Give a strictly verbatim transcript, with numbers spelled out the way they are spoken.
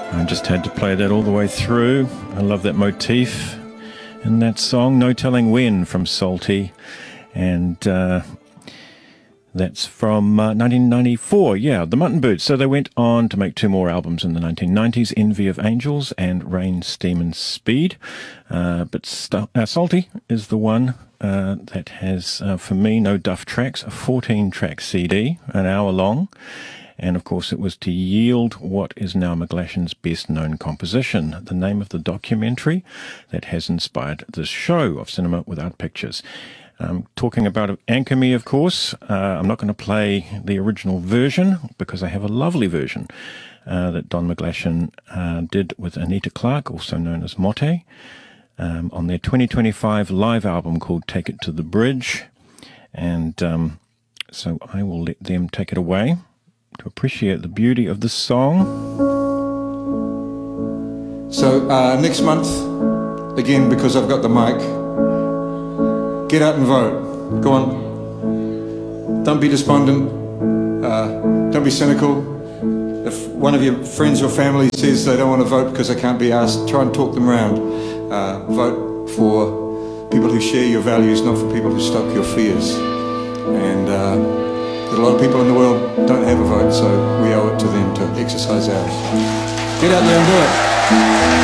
I just had to play that all the way through. I love that motif in that song, No Telling When, from Salty. And uh, that's from uh, nineteen ninety-four, yeah, the Mutton Boots. So they went on to make two more albums in the nineteen nineties, Envy of Angels and Rain, Steam and Speed. Uh, but St- uh, Salty is the one uh, that has, uh, for me, no duff tracks, a fourteen-track C D, an hour long. And, of course, it was to yield what is now McGlashan's best-known composition, the name of the documentary that has inspired this show of Cinema Without Pictures. Um, talking about Anchor Me, of course, uh, I'm not going to play the original version because I have a lovely version uh, that Don McGlashan uh, did with Anita Clark, also known as Motte, um, on their twenty twenty-five live album called Take It to the Bridge. And um, so I will let them take it away to appreciate the beauty of the song. So uh, next month, again, because I've got the mic, get out and vote. Go on. Don't be despondent. Uh, don't be cynical. If one of your friends or family says they don't want to vote because they can't be asked, try and talk them around. Uh, vote for people who share your values, not for people who stoke your fears. And uh, a lot of people in the world don't have a vote, so we owe it to them to exercise ours. Get out there and do it.